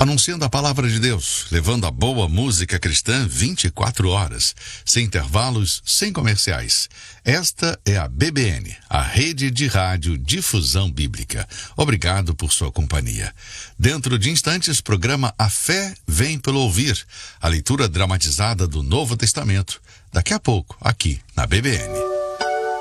anunciando a palavra de Deus, levando a boa música cristã 24 horas, sem intervalos, sem comerciais. Esta é a BBN, a Rede de Rádio Difusão Bíblica. Obrigado por sua companhia. Dentro de instantes, programa A Fé Vem pelo Ouvir, a leitura dramatizada do Novo Testamento. Daqui a pouco, aqui na BBN.